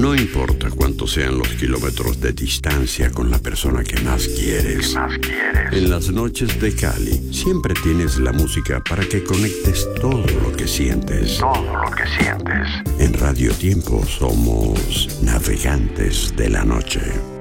No importa cuántos sean los kilómetros de distancia con la persona que más quieres. En las noches de Cali siempre tienes la música para que conectes todo lo que sientes. En Radio Tiempo somos navegantes de la noche.